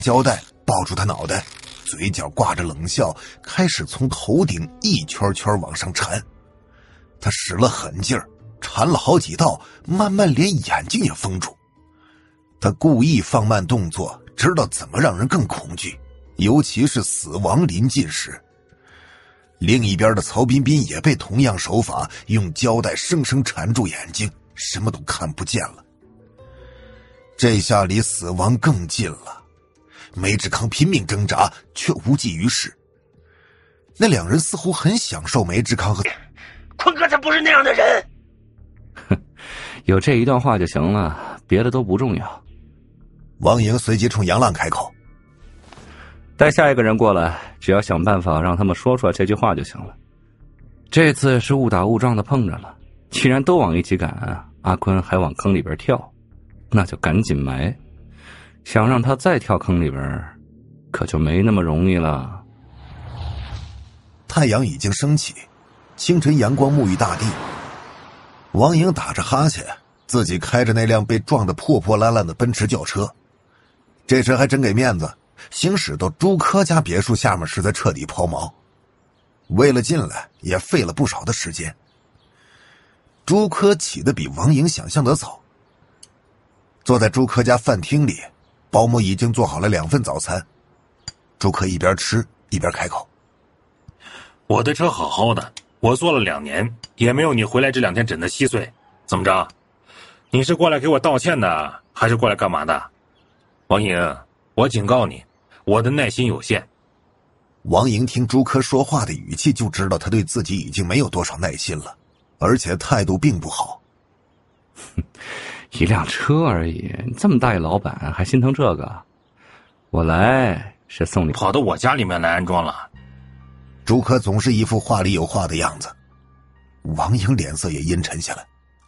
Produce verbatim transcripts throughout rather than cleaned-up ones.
胶带抱住他脑袋，嘴角挂着冷笑，开始从头顶一圈圈往上缠。他使了狠劲儿，缠了好几道，慢慢连眼睛也封住。他故意放慢动作，知道怎么让人更恐惧，尤其是死亡临近时。另一边的曹彬彬也被同样手法用胶带生生缠住眼睛，什么都看不见了。这下离死亡更近了，梅志康拼命挣扎，却无济于事。那两人似乎很享受梅志康和坤哥，他不是那样的人。 哼，有这一段话就行了，别的都不重要。 王莹随即冲杨浪开口： 带下一个人过来，只要想办法让他们说出来这句话就行了。这次是误打误撞的碰着了，既然都往一起赶，阿坤还往坑里边跳，那就赶紧埋。想让他再跳坑里边，可就没那么容易了。 太阳已经升起，清晨阳光沐浴大地。王莹打着哈欠，自己开着那辆被撞得破破烂烂的奔驰轿车。这车还真给面子，行驶到朱科家别墅下面时才彻底抛锚。为了进来也费了不少的时间。朱科起得比王莹想象的早。坐在朱科家饭厅里，保姆已经做好了两份早餐。朱科一边吃一边开口： 我的车好好的，我坐了两年，也没有你回来这两天整得稀碎。怎么着？你是过来给我道歉的，还是过来干嘛的？王莹，我警告你，我的耐心有限。 王莹听朱科说话的语气就知道他对自己已经没有多少耐心了，而且态度并不好。 一辆车而已，这么大一老板还心疼这个？我来是送你跑到我家里面来安装了。 朱科总是一副话里有话的样子，王莹脸色也阴沉下来。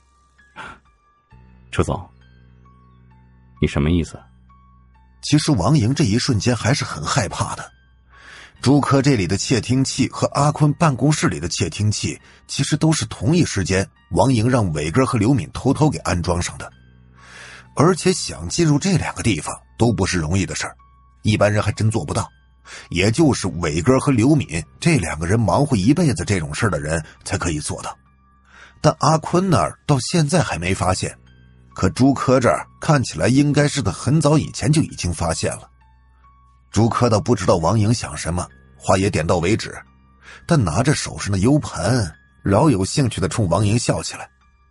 朱总，你什么意思？ 其实王莹这一瞬间还是很害怕的。朱科这里的窃听器和阿坤办公室里的窃听器其实都是同一时间王莹让伟哥和刘敏偷偷给安装上的，而且想进入这两个地方都不是容易的事儿，一般人还真做不到，也就是伟哥和刘敏这两个人忙活一辈子这种事的人才可以做到。但阿坤那儿到现在还没发现，可朱科这儿看起来应该是他很早以前就已经发现了。朱科倒不知道王莹想什么，话也点到为止，但拿着手上的 U 盘饶有兴趣地冲王莹笑起来。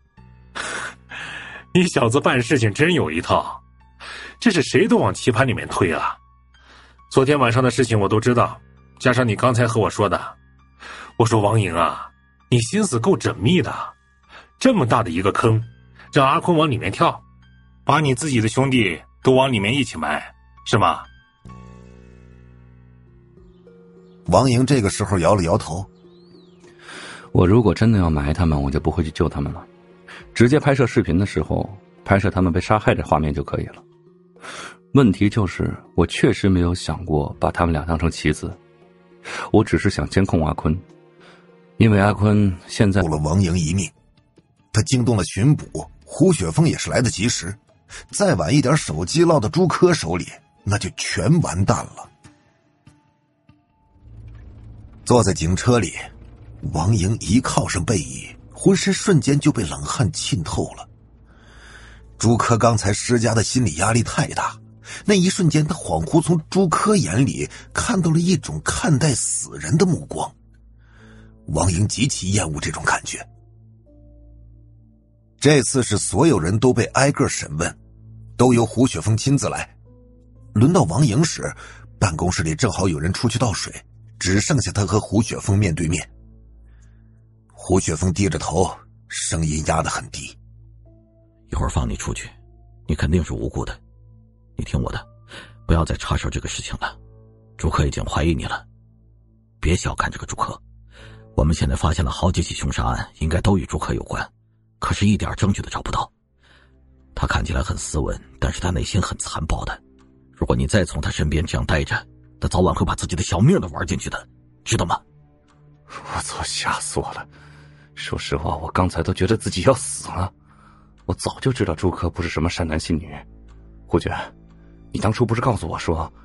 你小子办事情真有一套，这是谁都往棋盘里面推啊。昨天晚上的事情我都知道，加上你刚才和我说的，我说王莹啊，你心思够缜密的，这么大的一个坑让阿坤往里面跳，把你自己的兄弟都往里面一起埋，是吗？ 王莹这个时候摇了摇头。 我如果真的要埋他们，我就不会去救他们了，直接拍摄视频的时候拍摄他们被杀害的画面就可以了。问题就是我确实没有想过把他们俩当成棋子，我只是想监控阿坤，因为阿坤现在救了王莹一命，他惊动了巡捕，胡雪峰也是来得及时，再晚一点手机落到朱科手里，那就全完蛋了。坐在警车里，王莹一靠上背椅，浑身瞬间就被冷汗浸透了。朱科刚才施加的心理压力太大，那一瞬间他恍惚从朱科眼里看到了一种看待死人的目光。王莹极其厌恶这种感觉。这次是所有人都被挨个审问，都由胡雪峰亲自来。轮到王莹时，办公室里正好有人出去倒水，只剩下他和胡雪峰面对面。胡雪峰低着头，声音压得很低。 一会儿放你出去，你肯定是无辜的，你听我的，不要再插手这个事情了。朱科已经怀疑你了，别小看这个朱科，我们现在发现了好几起凶杀案，应该都与朱科有关，可是一点证据都找不到。他看起来很斯文，但是他内心很残暴的，如果你再从他身边这样待着，他早晚会把自己的小命都玩进去的，知道吗？ 我操，吓死我了！说实话，我刚才都觉得自己要死了。我早就知道朱科不是什么善男信女。胡觉，你当初不是告诉我说